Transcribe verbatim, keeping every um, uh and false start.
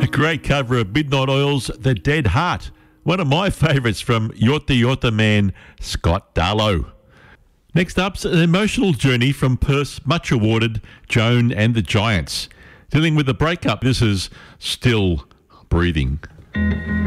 great cover of Midnight Oil's The Dead Heart, one of my favourites from Yorta Yorta man Scott Darlow. Next up's an emotional journey from Perth's much awarded Joan and the Giants. Dealing with a breakup, this is Still Breathing.